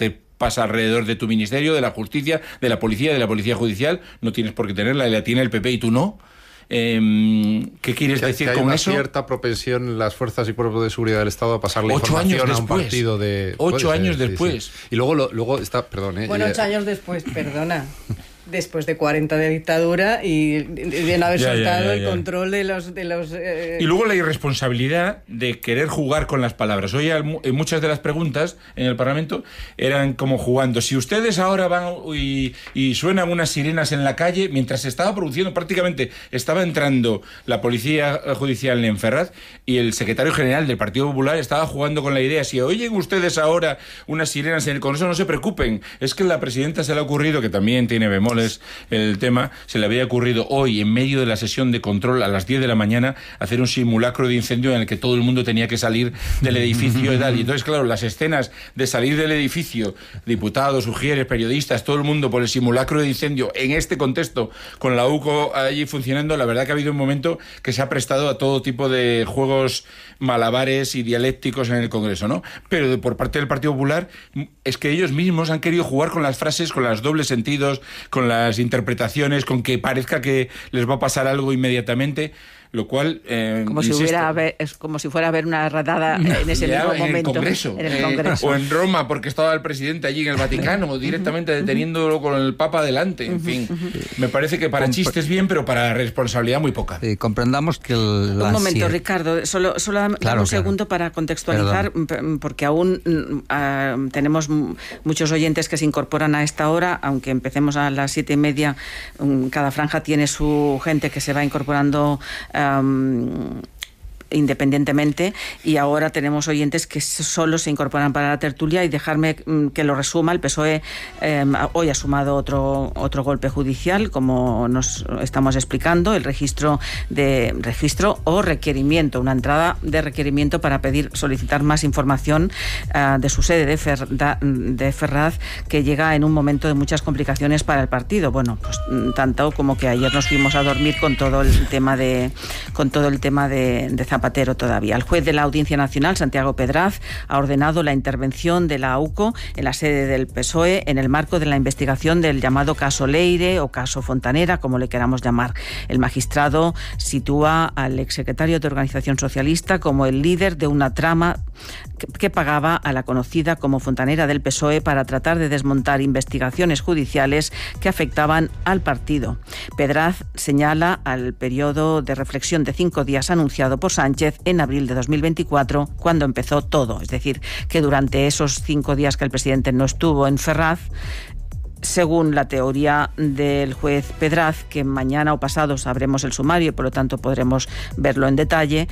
pasa alrededor de tu ministerio, de la justicia, de la policía judicial. No tienes por qué tenerla, la tiene el PP y tú no. ¿Qué quieres decir con eso? Hay una cierta propensión en las fuerzas y cuerpos de seguridad del Estado a pasar la información a un partido de... 8 años después. Sí. Y luego está... Perdón, Bueno, 8 años después, perdona. Después de 40 de dictadura y de no haber soltado el control de los Y luego la irresponsabilidad de querer jugar con las palabras. Hoy en muchas de las preguntas en el Parlamento eran como jugando. Si ustedes ahora van y suenan unas sirenas en la calle, mientras se estaba produciendo, prácticamente estaba entrando la policía judicial en Ferraz y el secretario general del Partido Popular estaba jugando con la idea, si oyen ustedes ahora unas sirenas en el Congreso, no se preocupen, es que la presidenta se le ha ocurrido, que también tiene bemoles el tema, se le había ocurrido hoy, en medio de la sesión de control a las 10 de la mañana, hacer un simulacro de incendio en el que todo el mundo tenía que salir del edificio y tal. Y entonces, claro, las escenas de salir del edificio, diputados, ujieres, periodistas, todo el mundo por el simulacro de incendio, en este contexto, con la UCO allí funcionando, la verdad que ha habido un momento que se ha prestado a todo tipo de juegos malabares y dialécticos en el Congreso, ¿no? Pero por parte del Partido Popular es que ellos mismos han querido jugar con las frases, con los dobles sentidos, con las interpretaciones, con que parezca que les va a pasar algo inmediatamente, lo cual como si fuera a haber una redada en ese mismo momento en el Congreso o en Roma, porque estaba el presidente allí en el Vaticano, o directamente deteniéndolo con el Papa delante. En fin, me parece que para chistes bien, pero para responsabilidad muy poca. Comprendamos que un momento, Ricardo, solo un segundo para contextualizar. Perdón. Porque aún tenemos muchos oyentes que se incorporan a esta hora, aunque empecemos a las 7:30. Cada franja tiene su gente que se va incorporando independientemente, y ahora tenemos oyentes que solo se incorporan para la tertulia. Y dejarme que lo resuma. El PSOE hoy ha sumado otro golpe judicial, como nos estamos explicando, el registro o requerimiento, una entrada de requerimiento para solicitar más información de su sede de Ferraz, que llega en un momento de muchas complicaciones para el partido. Bueno, pues tanto como que ayer nos fuimos a dormir con todo el tema de Zapatero todavía. El juez de la Audiencia Nacional, Santiago Pedraz, ha ordenado la intervención de la AUCO en la sede del PSOE en el marco de la investigación del llamado caso Leire o caso Fontanera, como le queramos llamar. El magistrado sitúa al exsecretario de Organización Socialista como el líder de una trama que pagaba a la conocida como Fontanera del PSOE para tratar de desmontar investigaciones judiciales que afectaban al partido. Pedraz señala al periodo de reflexión de 5 días anunciado por Sánchez en abril de 2024, cuando empezó todo. Es decir, que durante esos 5 días que el presidente no estuvo en Ferraz, según la teoría del juez Pedraz, que mañana o pasado sabremos el sumario y por lo tanto podremos verlo en detalle,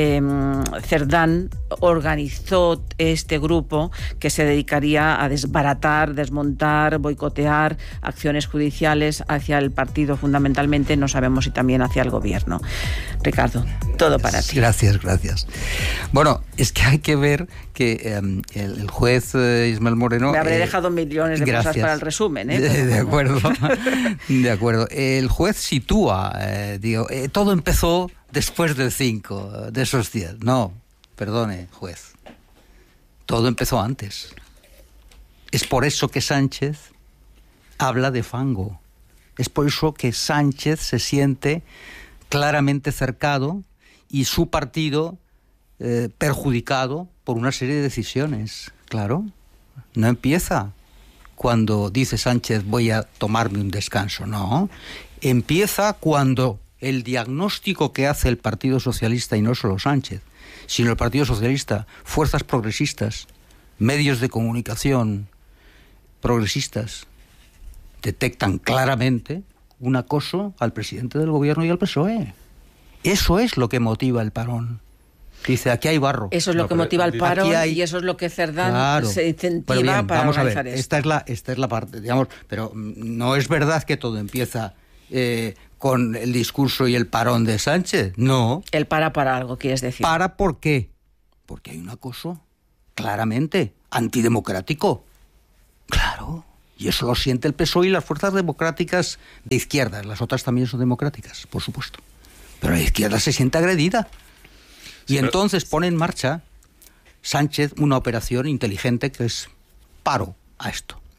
Cerdán organizó este grupo que se dedicaría a desbaratar, desmontar, boicotear acciones judiciales hacia el partido, fundamentalmente, no sabemos si también hacia el gobierno. Ricardo, todo para ti. Gracias. Bueno, es que hay que ver que el juez Ismael Moreno... Me habré dejado millones de cosas para el resumen. De acuerdo. El juez sitúa, todo empezó después del 5, de esos días. No, perdone, juez. Todo empezó antes. Es por eso que Sánchez habla de fango. Es por eso que Sánchez se siente claramente cercado y su partido perjudicado por una serie de decisiones. Claro, no empieza cuando dice Sánchez voy a tomarme un descanso, no. Empieza cuando el diagnóstico que hace el Partido Socialista, y no solo Sánchez, sino el Partido Socialista, fuerzas progresistas, medios de comunicación progresistas, detectan claramente un acoso al presidente del gobierno y al PSOE. Eso es lo que motiva el parón. Dice, aquí hay barro. Eso es lo que motiva el paro y eso es lo que Cerdán se incentiva para vamos organizar a ver, esta es la parte, digamos, pero no es verdad que todo empieza con el discurso y el parón de Sánchez, no. El para algo, quieres decir. ¿Para por qué? Porque hay un acoso claramente antidemocrático. Claro, y eso lo siente el PSOE y las fuerzas democráticas de izquierda. Las otras también son democráticas, por supuesto. Pero la izquierda se siente agredida. Y entonces pone en marcha Sánchez una operación inteligente que es paro a esto.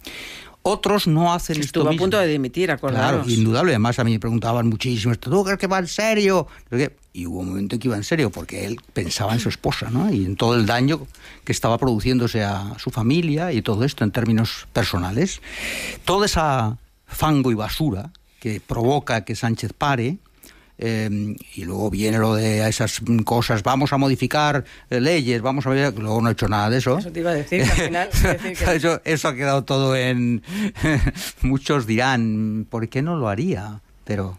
Otros no hacen esto mismo. Estuvo a punto de dimitir, acordaros. Claro, indudable. Además, a mí me preguntaban muchísimo, ¿tú crees que va en serio? Y hubo un momento en que iba en serio, porque él pensaba en su esposa, ¿no? Y en todo el daño que estaba produciéndose a su familia y todo esto en términos personales. Toda esa fango y basura que provoca que Sánchez pare, y luego viene lo de esas cosas, vamos a modificar leyes, vamos a ver, luego no he hecho nada de eso. Eso te iba a decir, que al final... eso ha quedado todo en... Muchos dirán, ¿por qué no lo haría? Pero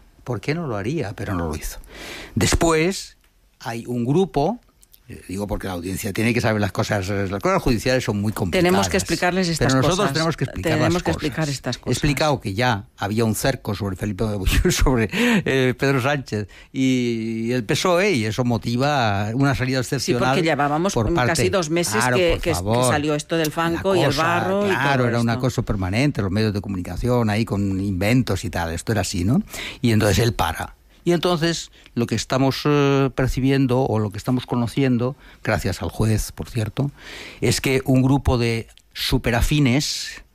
no lo hizo. Después hay un grupo... Digo porque la audiencia tiene que saber las cosas judiciales son muy complicadas. Tenemos que explicarles estas cosas. Pero nosotros tenemos que explicar estas cosas. He explicado que ya había un cerco sobre Felipe de Bullón, sobre Pedro Sánchez y el PSOE, y eso motiva una salida excepcional. Sí, porque llevábamos casi 2 meses que salió esto del fango y el barro. Claro, y todo era un acoso permanente, los medios de comunicación ahí con inventos y tal, esto era así, ¿no? Y entonces él para. Y entonces lo que estamos percibiendo o lo que estamos conociendo, gracias al juez, por cierto, es que un grupo de superafines,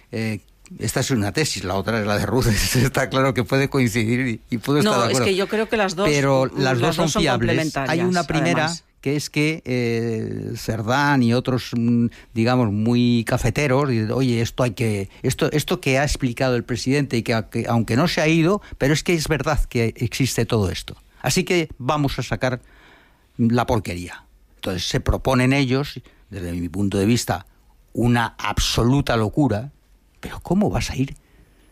esta es una tesis, la otra es la de Ruth, está claro que puede coincidir y puedo estar de acuerdo. No, es que yo creo que las dos, pero las dos son fiables. Complementarias. Hay una primera... Además, que es que Cerdán y otros, digamos, muy cafeteros, dicen, oye, esto que ha explicado el presidente y que aunque no se ha ido, pero es que es verdad que existe todo esto. Así que vamos a sacar la porquería. Entonces se proponen ellos, desde mi punto de vista, una absoluta locura, pero ¿cómo vas a ir?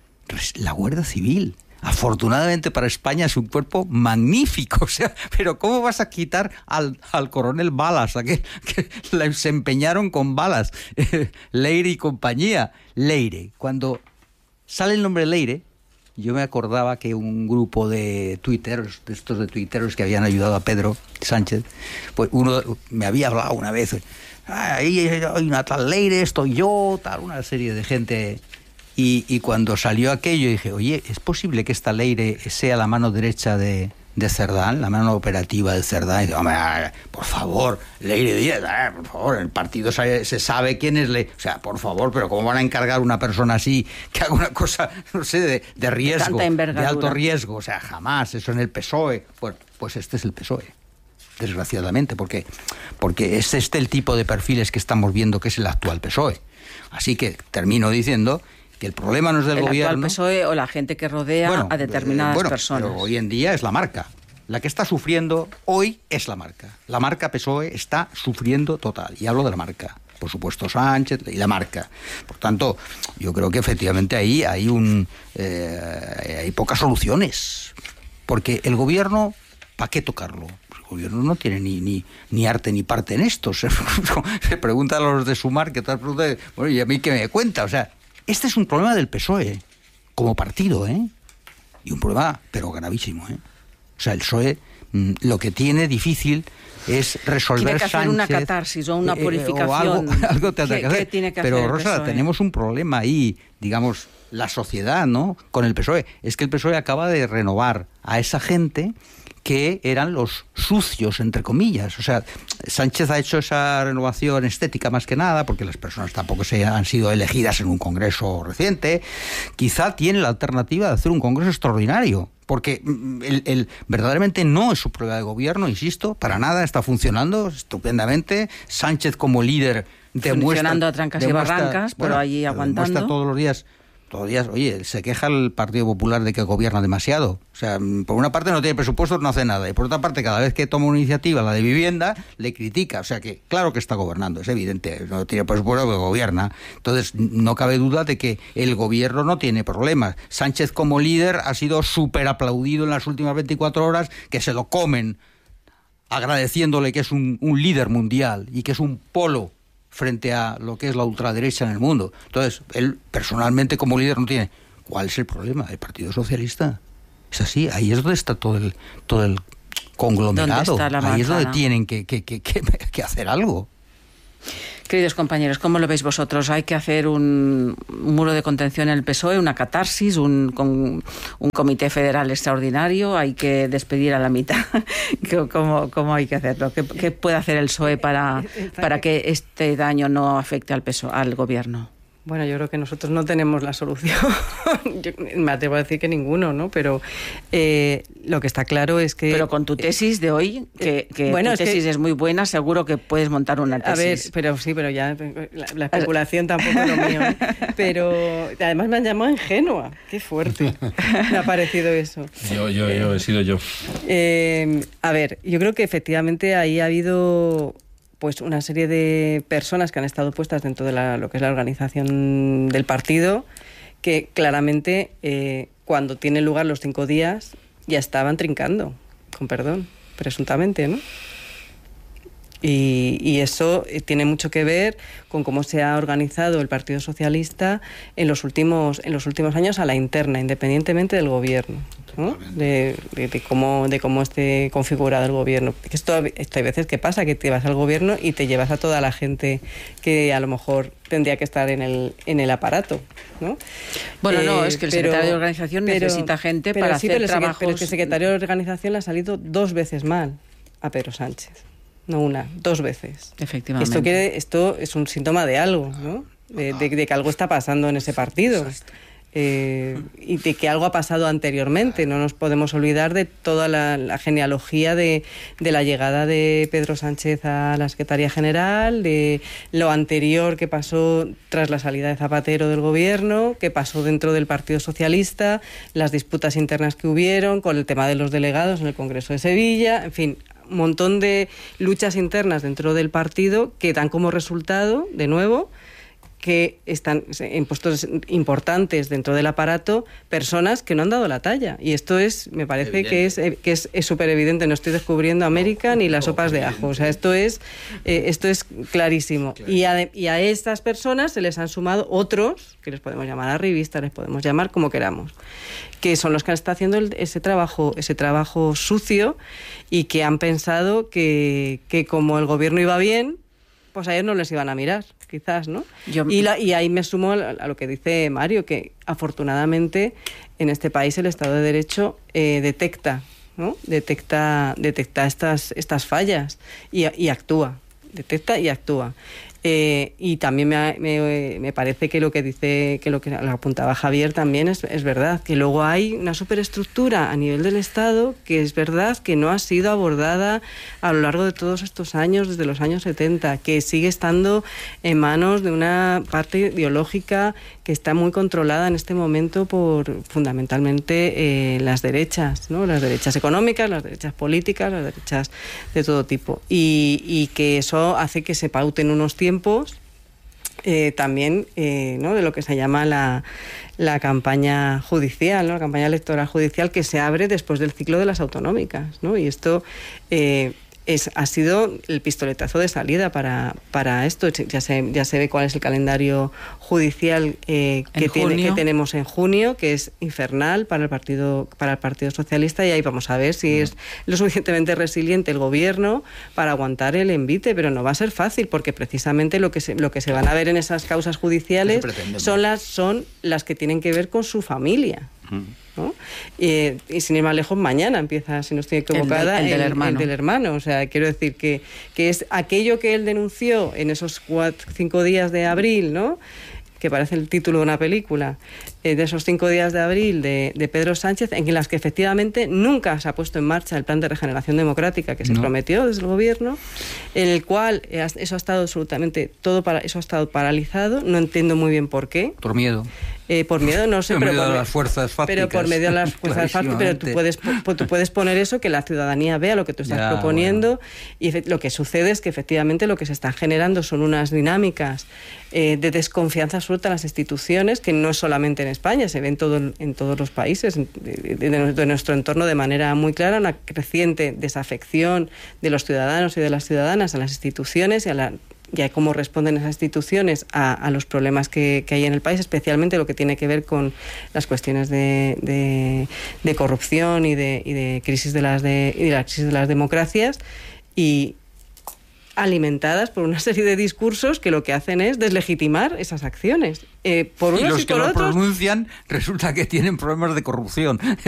La Guardia Civil... Afortunadamente para España es un cuerpo magnífico, o sea, pero ¿cómo vas a quitar al coronel Balas, a que se empeñaron con Balas, Leire y compañía? Leire, cuando sale el nombre Leire, yo me acordaba que un grupo de tuiteros, que habían ayudado a Pedro Sánchez, pues uno me había hablado una vez, ahí hay una tal Leire, estoy yo, tal, una serie de gente... Y cuando salió aquello dije, oye, ¿es posible que esta Leire sea la mano derecha de Cerdán, la mano operativa de Cerdán? Y digo, por favor, Leire Díaz, por favor, en el partido se sabe quién es Leire. O sea, por favor, pero ¿cómo van a encargar a una persona así que haga una cosa, no sé, de riesgo, de alto riesgo? O sea, jamás, eso en el PSOE. Pues este es el PSOE, desgraciadamente, porque es este el tipo de perfiles que estamos viendo que es el actual PSOE. Así que termino diciendo... que el problema no es del gobierno. El PSOE o la gente que rodea a determinadas personas. Pero hoy en día es la marca. La que está sufriendo hoy es la marca. La marca PSOE está sufriendo total. Y hablo de la marca. Por supuesto Sánchez y la marca. Por tanto, yo creo que efectivamente ahí hay pocas soluciones. Porque el gobierno, ¿para qué tocarlo? El gobierno no tiene ni arte ni parte en esto. Se pregunta a los de Sumar, que tal pregunta, bueno, ¿y a mí qué me cuenta? O sea, este es un problema del PSOE, como partido, y un problema, pero gravísimo, O sea, el PSOE lo que tiene difícil es resolver tiene que hacer Sánchez, una catarsis o una purificación. O algo tendrá que hacer. ¿Qué tiene que pero, hacer Rosa, tenemos un problema ahí, digamos, la sociedad, ¿no?, con el PSOE. Es que el PSOE acaba de renovar a esa gente que eran los sucios, entre comillas. O sea, Sánchez ha hecho esa renovación estética más que nada, porque las personas tampoco han sido elegidas en un congreso reciente. Quizá tiene la alternativa de hacer un congreso extraordinario, porque verdaderamente no es su prueba de gobierno, insisto, para nada, está funcionando estupendamente. Sánchez como líder funcionando a trancas y barrancas, pero allí aguantando. Demuestra todos los días, oye, se queja el Partido Popular de que gobierna demasiado. O sea, por una parte no tiene presupuesto, no hace nada. Y por otra parte, cada vez que toma una iniciativa, la de vivienda, le critica. O sea que, claro que está gobernando, es evidente. No tiene presupuesto, pero gobierna. Entonces, no cabe duda de que el gobierno no tiene problemas. Sánchez como líder ha sido súper aplaudido en las últimas 24 horas, que se lo comen, agradeciéndole que es un líder mundial y que es un polo frente a lo que es la ultraderecha en el mundo. Entonces, él personalmente como líder no tiene... ¿Cuál es el problema? El Partido Socialista. Es así, ahí es donde está todo el conglomerado. Ahí es donde tienen que hacer algo. Queridos compañeros, ¿cómo lo veis vosotros? ¿Hay que hacer un muro de contención en el PSOE, una catarsis, un comité federal extraordinario? ¿Hay que despedir a la mitad? ¿Cómo hay que hacerlo? ¿Qué puede hacer el PSOE para que este daño no afecte al gobierno? Bueno, yo creo que nosotros no tenemos la solución. Yo me atrevo a decir que ninguno, ¿no? Pero lo que está claro es que... Pero con tu tesis de hoy, que bueno, tu tesis es muy buena, seguro que puedes montar una tesis. A ver, pero ya la especulación tampoco es lo mío, ¿eh? Pero además me han llamado ingenua. Qué fuerte me ha parecido eso. Yo he sido yo. A ver, yo creo que efectivamente ahí ha habido... pues una serie de personas que han estado puestas dentro de lo que es la organización del partido, que claramente cuando tienen lugar los 5 días ya estaban trincando, con perdón, presuntamente, ¿no? Y eso tiene mucho que ver con cómo se ha organizado el Partido Socialista en los últimos años a la interna, independientemente del gobierno, ¿no? De cómo esté configurado el gobierno. Esto hay veces que pasa, que te vas al gobierno y te llevas a toda la gente que a lo mejor tendría que estar en el aparato, ¿no? Bueno, no, es que el secretario de organización necesita gente para hacer trabajos... Pero es que el secretario de organización le ha salido 2 veces mal a Pedro Sánchez. No una, 2 veces. Efectivamente. Esto es un síntoma de algo, ¿no? De que algo está pasando en ese partido. Y de que algo ha pasado anteriormente. No nos podemos olvidar de toda la genealogía de la llegada de Pedro Sánchez a la Secretaría General, de lo anterior que pasó tras la salida de Zapatero del gobierno, que pasó dentro del Partido Socialista, las disputas internas que hubieron con el tema de los delegados en el Congreso de Sevilla, en fin... un montón de luchas internas dentro del partido que dan como resultado, de nuevo, que están en puestos importantes dentro del aparato personas que no han dado la talla. Y esto me parece evidente. que es súper evidente. No estoy descubriendo América ni las sopas de ajo. O sea, esto es clarísimo. Y a estas personas se les han sumado otros, que les podemos llamar arribistas, les podemos llamar como queramos, que son los que están haciendo ese trabajo sucio y que han pensado que como el gobierno iba bien, pues a ellos no les iban a mirar, quizás, ¿no? Y ahí me sumo a lo que dice Mario, que afortunadamente en este país el Estado de Derecho detecta, ¿no? Detecta estas fallas y actúa. Detecta y actúa. Y también me parece que lo que apuntaba Javier también es verdad, que luego hay una superestructura a nivel del Estado que es verdad que no ha sido abordada a lo largo de todos estos años, desde los años 70, que sigue estando en manos de una parte ideológica que está muy controlada en este momento por fundamentalmente las derechas, ¿no? Las derechas económicas, las derechas políticas, las derechas de todo tipo, y que eso hace que se pauten unos tiempos también, ¿no? De lo que se llama la campaña judicial, ¿no? La campaña electoral judicial que se abre después del ciclo de las autonómicas, ¿no? Y esto ha sido el pistoletazo de salida para esto. Ya se ve cuál es el calendario judicial que tenemos en junio, que es infernal para el Partido Socialista, y ahí vamos a ver si es lo suficientemente resiliente el gobierno para aguantar el envite, pero no va a ser fácil, porque precisamente lo que se van a ver en esas causas judiciales son las que tienen que ver con su familia, ¿no? Y sin ir más lejos, mañana empieza, si no estoy equivocada, el del hermano. O sea, quiero decir que es aquello que él denunció en esos 5 días de abril, ¿no? Que parece el título de una película, de esos 5 días de abril de Pedro Sánchez, en las que efectivamente nunca se ha puesto en marcha el plan de regeneración democrática que se prometió desde el gobierno, en el cual eso ha estado absolutamente eso ha estado paralizado. No entiendo muy bien por qué. Por miedo. Por miedo, no sé, por medio de las fuerzas fácticas. Pero por medio de las fuerzas fácticas, pero tú puedes poner eso, que la ciudadanía vea lo que tú estás proponiendo, y lo que sucede es que efectivamente lo que se están generando son unas dinámicas de desconfianza absoluta en las instituciones, que no es solamente en España, se ve en todos los países de nuestro entorno de manera muy clara, una creciente desafección de los ciudadanos y de las ciudadanas a las instituciones y a cómo responden esas instituciones a los problemas que hay en el país, especialmente lo que tiene que ver con las cuestiones de corrupción y de crisis de la crisis de las democracias, y alimentadas por una serie de discursos que lo que hacen es deslegitimar esas acciones. Por unos y los y que por lo otros, pronuncian resulta que tienen problemas de corrupción.